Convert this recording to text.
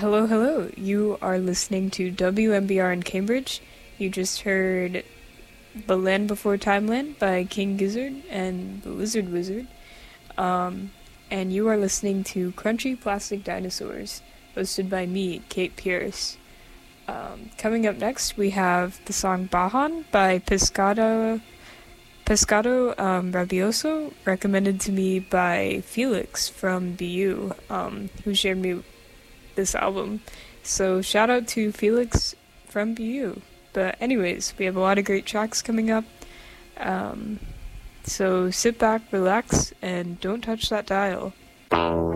Hello, hello. You are listening to WMBR in Cambridge. You just heard The Land Before Timeland by King Gizzard and the Lizard Wizard. And you are listening to Crunchy Plastic Dinosaurs, hosted by me, Kate Pierce. Coming up next, we have the song Bajan by Pescado Rabioso, recommended to me by Felix from BU, who shared me this album. So shout out to Felix from BU. But anyways, we have a lot of great tracks coming up. So sit back, relax, and don't touch that dial.